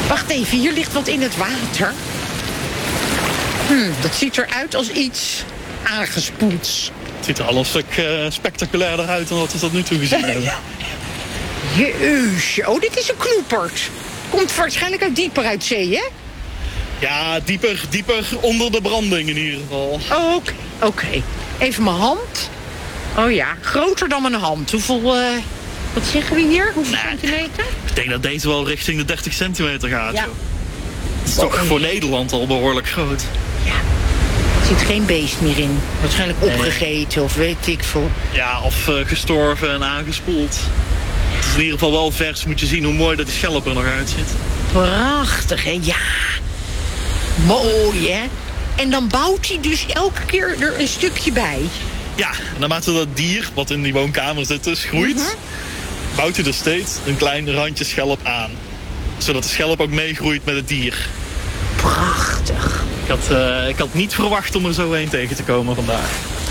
Wacht even, hier ligt wat in het water. Dat ziet eruit als iets aangespoeld. Het ziet er al een stuk spectaculairder uit dan wat we tot nu toe gezien hebben. Jeusje, oh, dit is een knoepert. Komt waarschijnlijk uit dieper uit zee, hè? Ja, dieper onder de branding in ieder geval. Oh, oké. Even mijn hand. Oh ja, groter dan mijn hand. Hoeveel, wat zeggen we hier? Hoeveel centimeter? Ik denk dat deze wel richting de 30 centimeter gaat. Ja. Joh. Dat is toch voor Nederland al behoorlijk groot. Ja. Er zit geen beest meer in. Waarschijnlijk opgegeten of weet ik veel. Ja, of gestorven en aangespoeld. Het is in ieder geval wel vers. Moet je zien hoe mooi dat die schelp er nog uitziet. Prachtig, hè? Ja. Mooi, hè? En dan bouwt hij dus elke keer er een stukje bij. Ja, en naarmate dat dier, wat in die woonkamer zit dus, groeit... bouwt hij er steeds een klein randje schelp aan. Zodat de schelp ook meegroeit met het dier. Prachtig. Ik had niet verwacht om er zo een tegen te komen vandaag.